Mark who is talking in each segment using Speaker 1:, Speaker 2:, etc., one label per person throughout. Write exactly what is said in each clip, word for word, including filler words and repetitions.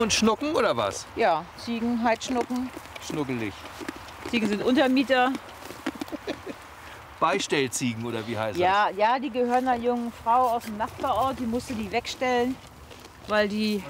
Speaker 1: Und Schnucken oder was?
Speaker 2: Ja, Ziegen, Heidschnucken.
Speaker 1: Schnuckelig.
Speaker 2: Ziegen sind Untermieter.
Speaker 1: Beistellziegen oder wie heißt
Speaker 2: Ja, ja, die gehören einer jungen Frau aus dem Nachbarort. Die musste die wegstellen, weil die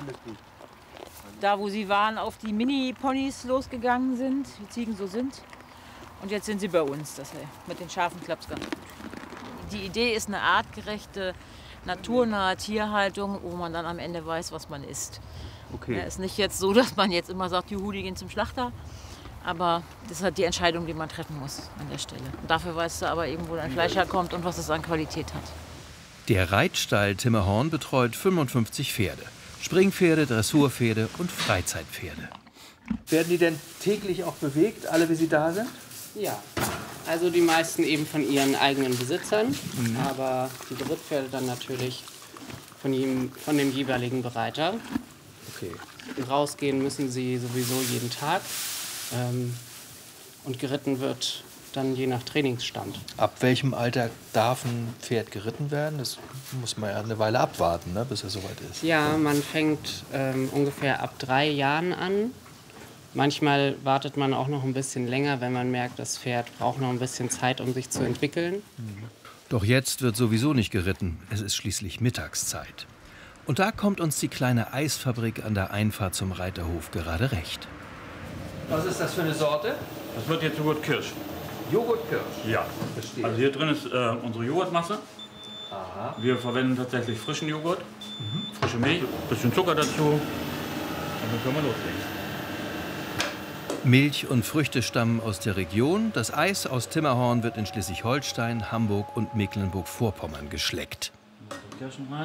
Speaker 2: da, wo sie waren, auf die Mini-Ponys losgegangen sind, wie Ziegen so sind. Und jetzt sind sie bei uns. Das, mit den Schafen klappt es ganz gut. Die Idee ist eine artgerechte, naturnahe Tierhaltung, wo man dann am Ende weiß, was man isst.
Speaker 1: Okay.
Speaker 2: Ja, ist nicht jetzt so, dass man jetzt immer sagt, juhu, die gehen zum Schlachter. Aber das ist halt die Entscheidung, die man treffen muss an der Stelle. Und dafür weißt du aber eben, wo dein Fleisch herkommt und was es an Qualität hat.
Speaker 3: Der Reitstall Timmerhorn betreut fünfundfünfzig Pferde. Springpferde, Dressurpferde und Freizeitpferde.
Speaker 1: Werden die denn täglich auch bewegt, alle wie sie da sind?
Speaker 4: Ja, also die meisten eben von ihren eigenen Besitzern, mhm. aber die Berittpferde dann natürlich von, ihm, von dem jeweiligen Bereiter.
Speaker 1: Okay.
Speaker 4: Rausgehen müssen sie sowieso jeden Tag ähm, und geritten wird dann je nach Trainingsstand.
Speaker 1: Ab welchem Alter darf ein Pferd geritten werden? Das muss man ja eine Weile abwarten, ne, bis er soweit ist.
Speaker 4: Ja, man fängt ähm, ungefähr ab drei Jahren an. Manchmal wartet man auch noch ein bisschen länger, wenn man merkt, das Pferd braucht noch ein bisschen Zeit, um sich zu entwickeln.
Speaker 3: Doch jetzt wird sowieso nicht geritten. Es ist schließlich Mittagszeit. Und da kommt uns die kleine Eisfabrik an der Einfahrt zum Reiterhof gerade recht.
Speaker 1: Was ist das für eine Sorte?
Speaker 5: Das wird jetzt Joghurt Kirsch.
Speaker 1: Joghurt Kirsch?
Speaker 5: Ja.
Speaker 1: Verstehe.
Speaker 5: Also hier drin ist äh, unsere Joghurtmasse.
Speaker 1: Aha.
Speaker 5: Wir verwenden tatsächlich frischen Joghurt, mhm. frische Milch, bisschen Zucker dazu. Und dann können wir loslegen.
Speaker 3: Milch und Früchte stammen aus der Region. Das Eis aus Timmerhorn wird in Schleswig-Holstein, Hamburg und Mecklenburg-Vorpommern geschleckt.
Speaker 5: Kirschen rein.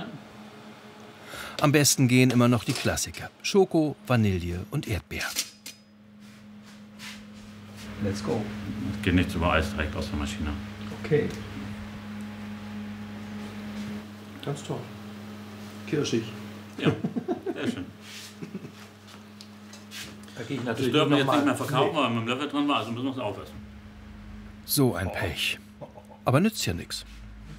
Speaker 3: Am besten gehen immer noch die Klassiker. Schoko, Vanille und Erdbeer.
Speaker 1: Let's go.
Speaker 5: Es geht nichts über Eis direkt aus der Maschine.
Speaker 1: Okay. Ganz toll. Kirschig.
Speaker 5: Ja, sehr schön.
Speaker 1: Da gehe ich
Speaker 5: Das
Speaker 1: natürlich
Speaker 5: dürfen wir jetzt
Speaker 1: noch
Speaker 5: nicht mehr
Speaker 1: mal-
Speaker 5: verkaufen,
Speaker 1: Nee.
Speaker 5: weil mit dem Löffel drin war, also müssen wir es aufessen.
Speaker 3: So ein Pech. Aber nützt ja nichts.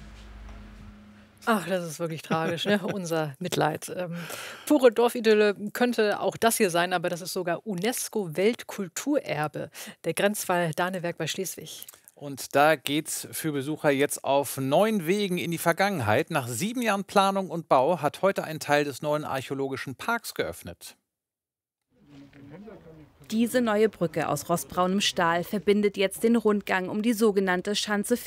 Speaker 6: Ach, das ist wirklich tragisch, ne? Unser Mitleid. Ähm, pure Dorfidylle könnte auch das hier sein, aber das ist sogar UNESCO-Weltkulturerbe, der Grenzwall Danewerk bei Schleswig.
Speaker 7: Und da geht's für Besucher jetzt auf neun Wegen in die Vergangenheit. Nach sieben Jahren Planung und Bau hat heute ein Teil des neuen archäologischen Parks geöffnet.
Speaker 8: Diese neue Brücke aus rostbraunem Stahl verbindet jetzt den Rundgang um die sogenannte Schanze